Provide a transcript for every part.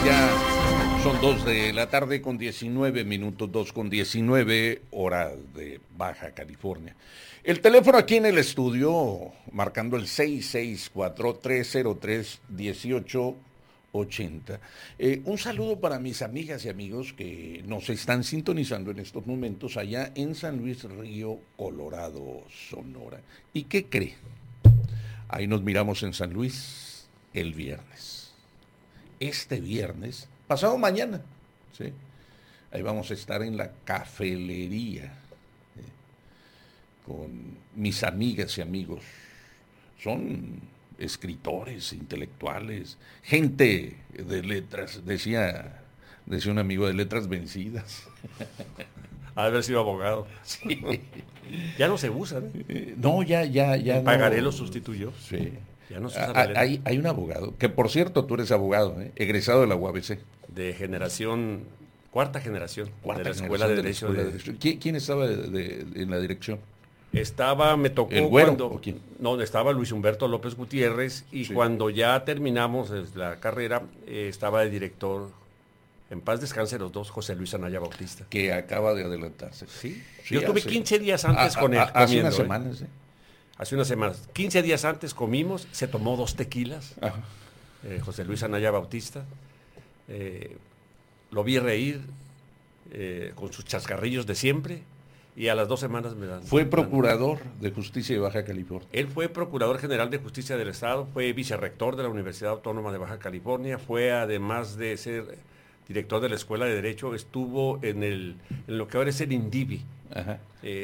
Ya son 2 de la tarde con 19 minutos, 2 con 19 horas de Baja California. El teléfono aquí en el estudio, marcando el 664-303-1880. Un saludo para mis amigas y amigos que nos están sintonizando en estos momentos allá en San Luis Río Colorado, Sonora. ¿Y qué cree? Ahí nos miramos en San Luis el viernes. Este viernes, pasado mañana, ¿sí? Ahí vamos a estar en la cafelería con mis amigas y amigos. Son escritores, intelectuales, gente de letras, decía un amigo, de letras vencidas. Ha de haber sido abogado. Sí. Ya no se usa, ¿no? No, ya Pagaré no. lo sustituyó. Sí. Ya no se usa Hay un abogado, que por cierto, tú eres abogado, egresado de la UABC. de generación, cuarta generación Cuarta de la Escuela de Derecho. ¿Quién estaba en la dirección? Me tocó ¿El Güero cuando... o quién? No, estaba Luis Humberto López Gutiérrez y Sí. cuando ya terminamos la carrera, estaba de director, en paz descanse los dos, José Luis Anaya Bautista. Que acaba de adelantarse. ¿Sí? Sí, Yo estuve hace- 15 días antes con él. Hace comiendo, unas semanas, ¿eh? Hace unas semanas. 15 días antes comimos, se tomó 2 tequilas, Ajá. José Luis Anaya Bautista. Lo vi reír con sus chascarrillos de siempre y a las 2 semanas me dan. Fue procurador de justicia de Baja California. Él fue Procurador General de Justicia del Estado, fue vicerrector de la Universidad Autónoma de Baja California, fue además de ser director de la Escuela de Derecho, estuvo en lo que ahora es el INDIVI. Ajá.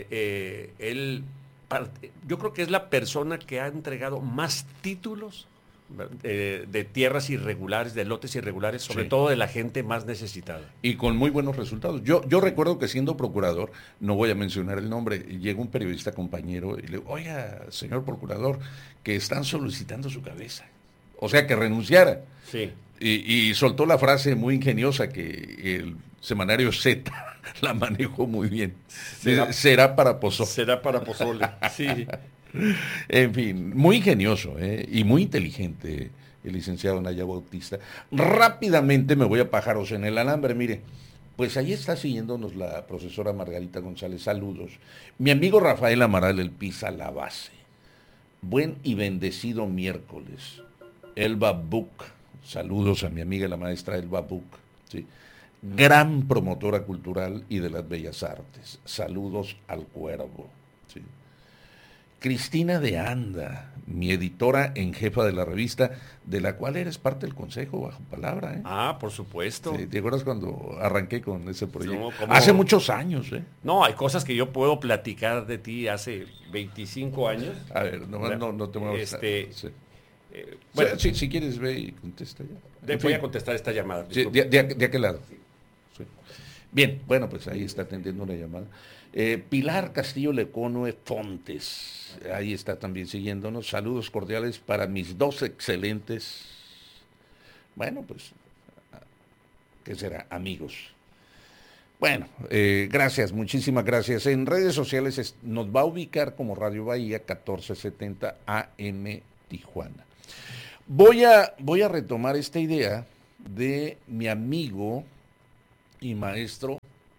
Yo creo que es la persona que ha entregado más títulos de tierras irregulares, de lotes irregulares, sobre Sí. todo de la gente más necesitada. Y con muy buenos resultados. Yo recuerdo que siendo procurador, no voy a mencionar el nombre, llega un periodista compañero y le digo, oiga, señor procurador, que están solicitando su cabeza. O sea, que renunciara. Sí. Y soltó la frase muy ingeniosa que el semanario Z la manejó muy bien. Será para Pozol. Será para pozole. Sí. En fin, muy ingenioso, y muy inteligente el licenciado Naya Bautista. Rápidamente me voy a Pájaros en el Alambre, mire. Pues ahí está siguiéndonos la profesora Margarita González, saludos. Mi amigo Rafael Amaral, el Pisa La Base. Buen y bendecido miércoles. Elba Buc, saludos a mi amiga la maestra Elba Buc, ¿sí? Gran promotora cultural y de las bellas artes. Saludos al Cuervo, ¿sí? Cristina de Anda, mi editora en jefa de la revista, de la cual eres parte del consejo bajo palabra, ¿eh? Ah, por supuesto. Sí, ¿te acuerdas cuando arranqué con ese proyecto? No, ¿cómo? Hace muchos años, ¿eh? No, hay cosas que yo puedo platicar de ti hace 25 años. A ver, no te muevas. Sí. Bueno, si quieres, ve y contesta ya. En voy fin. a contestar esta llamada. Sí, ¿de aquel lado? Sí. Bien, bueno, pues ahí está atendiendo una llamada. Pilar Castillo Leconoe Fontes, ahí está también siguiéndonos. Saludos cordiales para mis 2 excelentes, bueno, pues, ¿qué será? Amigos. Bueno, gracias, muchísimas gracias. En redes sociales nos va a ubicar como Radio Bahía 1470 AM Tijuana. Voy a retomar esta idea de mi amigo y maestro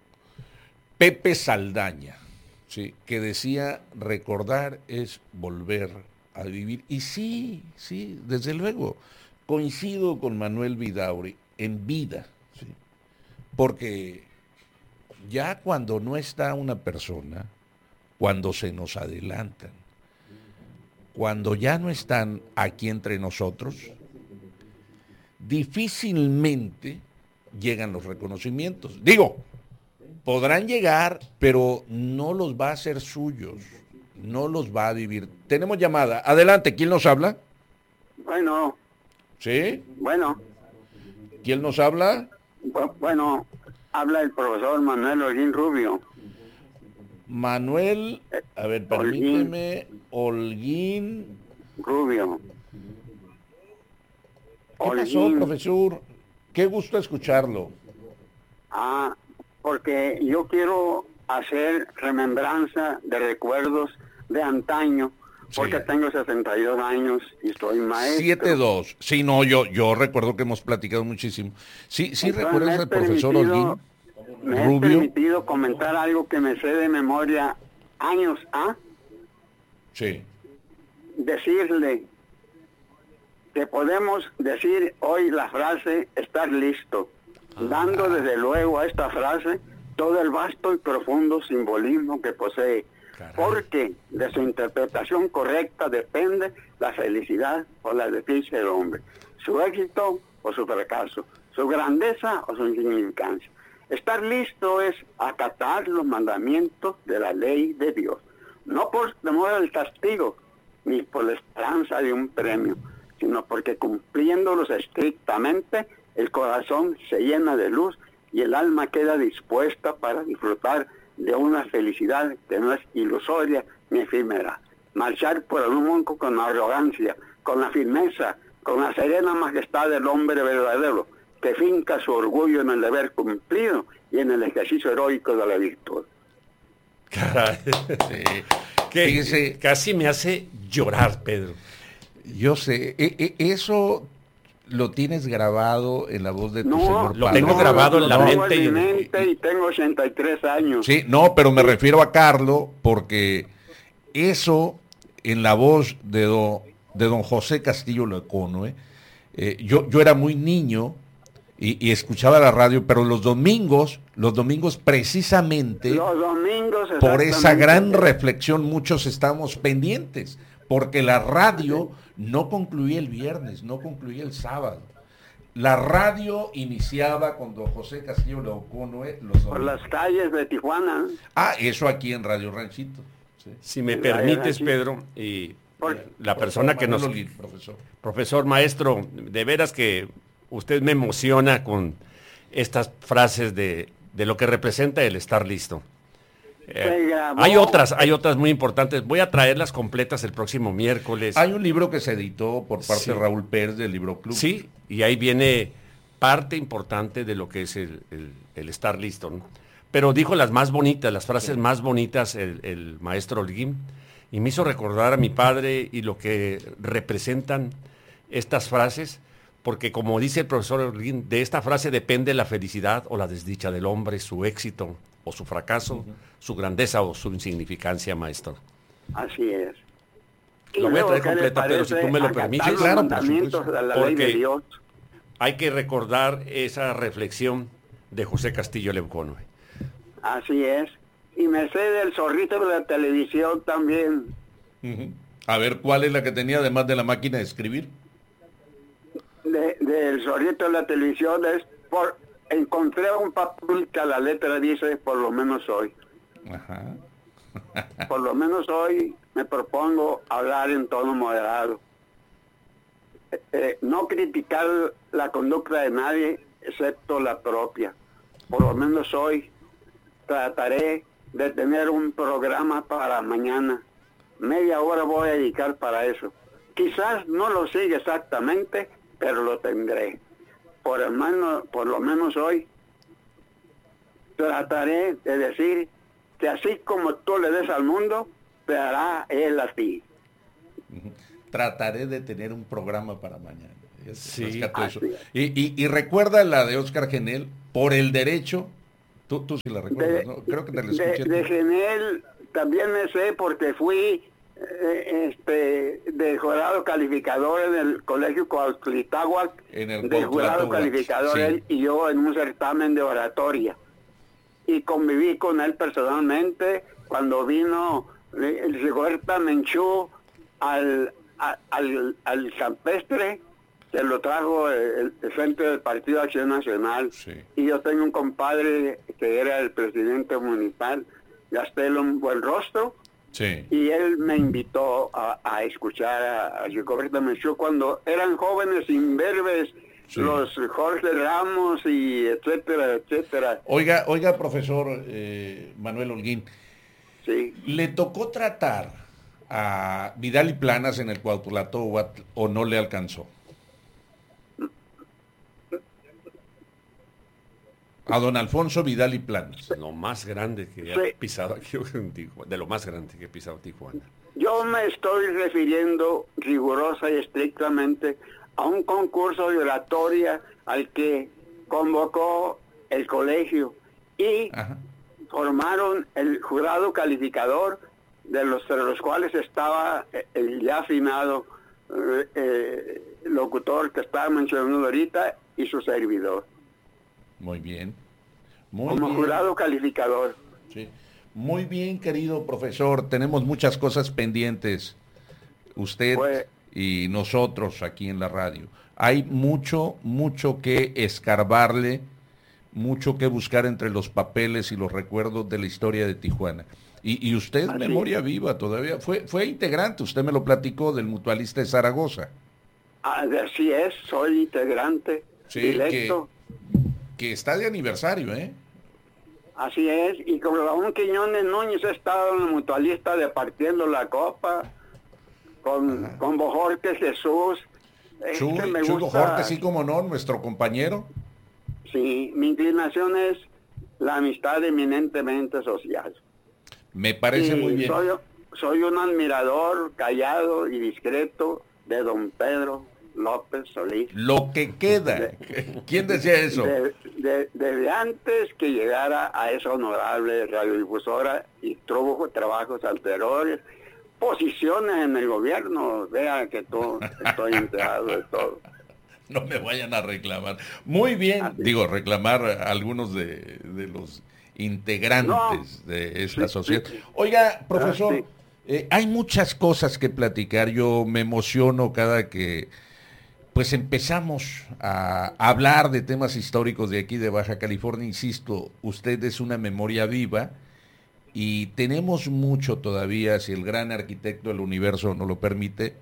Pepe Saldaña, ¿sí? Que decía, recordar es volver a vivir. Y sí, desde luego, coincido con Manuel Vidaurri en vida, ¿sí? Porque ya cuando no está una persona, cuando se nos adelantan, cuando ya no están aquí entre nosotros, difícilmente llegan los reconocimientos. Digo, podrán llegar, pero no los va a hacer suyos, no los va a vivir. Tenemos llamada. Adelante, ¿quién nos habla? Bueno, ¿Sí? bueno, ¿Quién nos habla? bueno, habla el profesor Manuel Holguín Rubio. Manuel, a ver, permíteme, Holguín. Rubio. ¿Qué pasó, profesor? Qué gusto escucharlo. Ah, porque yo quiero hacer remembranza de recuerdos de antaño, porque Sí. tengo 62 años y soy maestro. 7-2. Sí, no, yo recuerdo que hemos platicado muchísimo. Sí, sí, Entonces, ¿recuerdas al profesor Holguín? me es Rubio. permitido comentar algo que me sé de memoria años a Sí. decirle que podemos decir hoy la frase estar listo, dando desde luego a esta frase todo el vasto y profundo simbolismo que posee, Caray. porque de su interpretación correcta depende la felicidad o la desdicha del hombre, su éxito o su fracaso, su grandeza o su insignificancia. Estar listo es acatar los mandamientos de la ley de Dios, no por temor al castigo, ni por la esperanza de un premio, sino porque cumpliéndolos estrictamente, el corazón se llena de luz y el alma queda dispuesta para disfrutar de una felicidad que no es ilusoria ni efímera. Marchar por el mundo con arrogancia, con la firmeza, con la serena majestad del hombre verdadero, que finca su orgullo en el deber cumplido y en el ejercicio heroico de la virtud. Caray. Sí. Que Fíjese, casi me hace llorar, Pedro. yo sé, eso lo tienes grabado en la voz de tu señor lo padre. tengo grabado en la lo tengo mente en y mi en- mente y tengo 83 años. Sí, no, pero me refiero a Carlos porque eso en la voz de don José Castillo Lecono, yo era muy niño y escuchaba la radio, pero los domingos precisamente Los domingos, por esa exactamente. gran reflexión muchos estamos pendientes, porque la radio no concluía el viernes, no concluía el sábado. La radio iniciaba con don José Castillo Lecono los Por domingos. las calles de Tijuana. Ah, eso aquí en Radio Ranchito. Sí. Si me La permites, verdad, sí. Pedro, y Por- la persona que nos... Manuel Olguín, profesor. Profesor, maestro, de veras que usted me emociona con estas frases de lo que representa el estar listo. Se grabó. Hay otras muy importantes. Voy a traerlas completas el próximo miércoles. Hay un libro que se editó por parte Sí. de Raúl Pérez del Libro Club. Sí, y ahí viene parte importante de lo que es el estar listo, ¿no? Pero dijo las más bonitas, las frases más bonitas el maestro Holguín, y me hizo recordar a mi padre y lo que representan estas frases, porque como dice el profesor Holguín, de esta frase depende la felicidad o la desdicha del hombre, su éxito o su fracaso, su grandeza o su insignificancia, maestro. Así es. Lo voy a luego, traer ¿qué le completa, pero si parece tú me lo acatar permites. los Claro, por mandamientos supuesto. de la ley de Porque- Dios? Hay que recordar esa reflexión de José Castillo Lecono. Así es. Y me sé del zorrito de la televisión también. Ujú. A ver, ¿cuál es la que tenía además de la máquina de escribir? Del zorrito de la televisión es encontré un papel que a la letra dice por lo menos hoy. Ajá. Por lo menos hoy me propongo hablar en tono moderado. No criticar la conducta de nadie excepto la propia. Por lo menos hoy trataré de tener un programa para mañana. Media hora voy a dedicar para eso. Quizás no lo siga exactamente, pero lo tendré. Por lo menos hoy trataré de decir que así como tú le des al mundo, te hará él a ti. Trataré de tener un programa para mañana. Sí, Rescato eso. así es. Y recuerda la de Óscar Genel, por el derecho. Tú sí la recuerdas, ¿no? Creo que te la escuché. De Genel también me sé porque fui de jurado calificador en el colegio Cuauhtlicáhuac, En el de jurado Cuauhtlicáhuac, calificador sí. él y yo en un certamen de oratoria. Y conviví con él personalmente cuando vino Rigoberta Menchú al campestre, se lo trajo el frente del Partido de Acción Nacional. Sí. Y yo tengo un compadre que era el presidente municipal, Gastelum Buenrostro, Sí. y él me invitó a escuchar a Rigoberta Menchú cuando eran jóvenes imberbes, Sí. los Jorge Ramos y etcétera, etcétera. Oiga, profesor Manuel Holguín, Sí. ¿le tocó tratar a Vidal y Planas en el Cuauhtlicáhuac o no le alcanzó? A don Alfonso Vidal y Planas. Lo más grande que Sí. he pisado aquí en Tijuana, de lo más grande que he pisado Tijuana. Yo me estoy refiriendo rigurosa y estrictamente a un concurso de oratoria al que convocó el colegio y formaron el jurado calificador de los cuales estaba el ya afinado locutor que estaba mencionando ahorita y su servidor. Muy bien. Como jurado calificador. Sí. Muy bien, querido profesor. Tenemos muchas cosas pendientes. Usted y nosotros aquí en la radio. Hay mucho que escarbarle, mucho que buscar entre los papeles y los recuerdos de la historia de Tijuana. Y usted, memoria viva todavía, fue integrante, usted me lo platicó, del Mutualista de Zaragoza. Así es, soy integrante, directo. Que está de aniversario, ¿eh? Así es, y con Ramón Quiñones Núñez he estado en el Mutualista de Partiendo la Copa, con Bojorquez Jesús. Chuy Bojorquez, sí, como no, nuestro compañero. Sí, mi inclinación es la amistad eminentemente social. Me parece muy bien. Soy un admirador callado y discreto de don Pedro López Solís. Lo que queda. ¿Quién decía eso? Desde antes que llegara a esa honorable radiodifusora y tuvo trabajos anteriores, posiciones en el gobierno, vea que estoy enterado de todo. No me vayan a reclamar. Muy bien, reclamar a algunos de los integrantes de esta sociedad. Oiga, profesor, hay muchas cosas que platicar. Yo me emociono cada que pues empezamos a hablar de temas históricos de aquí de Baja California. Insisto, usted es una memoria viva y tenemos mucho todavía, si el gran arquitecto del universo nos lo permite,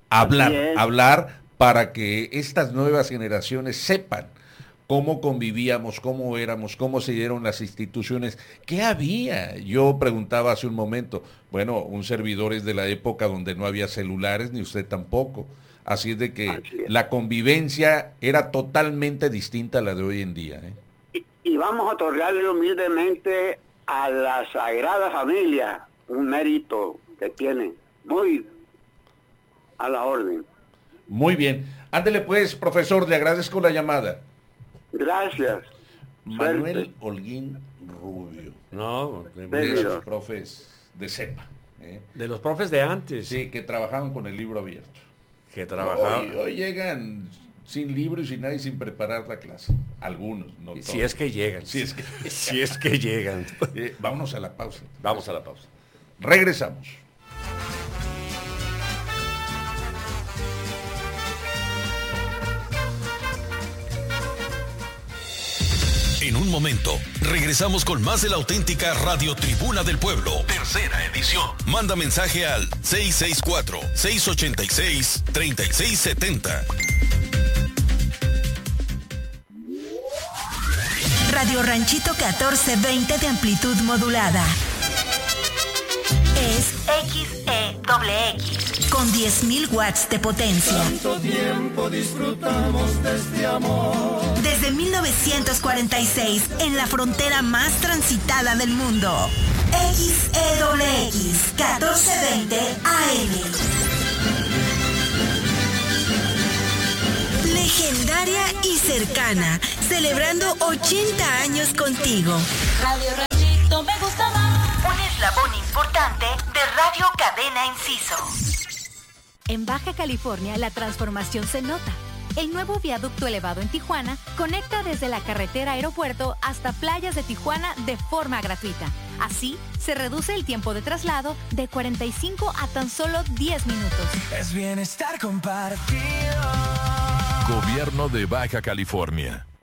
hablar para que estas nuevas generaciones sepan cómo convivíamos, cómo éramos, cómo se dieron las instituciones, qué había. Yo preguntaba hace un momento, bueno, un servidor es de la época donde no había celulares, ni usted tampoco. Así es de que la convivencia era totalmente distinta a la de hoy en día. Y vamos a otorgarle humildemente a la Sagrada Familia un mérito que tiene muy a la orden. Muy bien. Ándele pues, profesor, le agradezco la llamada. Gracias. Manuel Suerte. Holguín Rubio. No, de los profes de CEPA. De los profes de antes. Sí, que trabajaban con el libro abierto. Que trabajaban. Hoy llegan sin libro y sin nadie, sin preparar la clase. Algunos, no todos. Si es que llegan. Si es que llegan. Vámonos a la pausa. Vamos a la pausa. Regresamos. En un momento, regresamos con más de la auténtica Radio Tribuna del Pueblo, tercera edición. Manda mensaje al 664-686-3670. Radio Ranchito 1420 de amplitud modulada. Es XEXX con 10.000 watts de potencia. Tanto tiempo disfrutamos de este amor. Desde 1946, en la frontera más transitada del mundo. XEXX 1420 AM. Legendaria y cercana, celebrando 80 años contigo. Radio Ranchito me gusta más. Un eslabón importante de Radio Cadena Inciso. En Baja California la transformación se nota. El nuevo viaducto elevado en Tijuana conecta desde la carretera aeropuerto hasta playas de Tijuana de forma gratuita. Así, se reduce el tiempo de traslado de 45 a tan solo 10 minutos. Es bienestar compartido. Gobierno de Baja California.